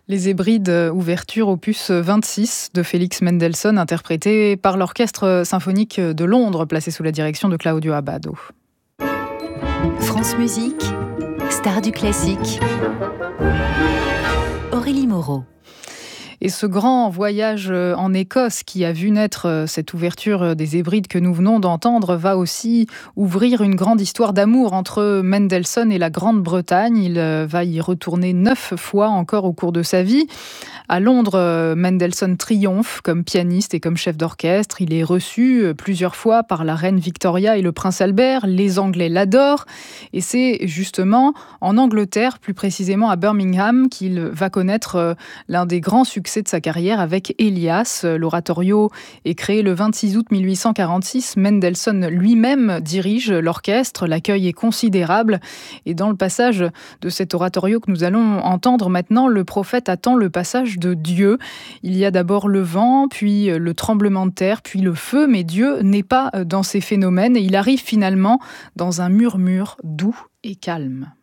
Les Hébrides, ouverture opus 26 de Félix Mendelssohn, interprété par l'Orchestre symphonique de Londres, placé sous la direction de Claudio Abbado. France Musique, star du classique. Aurélie Moreau. Et ce grand voyage en Écosse qui a vu naître cette ouverture des Hébrides que nous venons d'entendre va aussi ouvrir une grande histoire d'amour entre Mendelssohn et la Grande-Bretagne. Il va y retourner 9 fois encore au cours de sa vie. À Londres, Mendelssohn triomphe comme pianiste et comme chef d'orchestre. Il est reçu plusieurs fois par la reine Victoria et le prince Albert. Les Anglais l'adorent. Et c'est justement en Angleterre, plus précisément à Birmingham, qu'il va connaître l'un des grands succès de sa carrière avec Elias. L'oratorio est créé le 26 août 1846. Mendelssohn lui-même dirige l'orchestre. L'accueil est considérable. Et dans le passage de cet oratorio que nous allons entendre maintenant, le prophète attend le passage de Dieu. Il y a d'abord le vent, puis le tremblement de terre, puis le feu, mais Dieu n'est pas dans ces phénomènes et il arrive finalement dans un murmure doux et calme.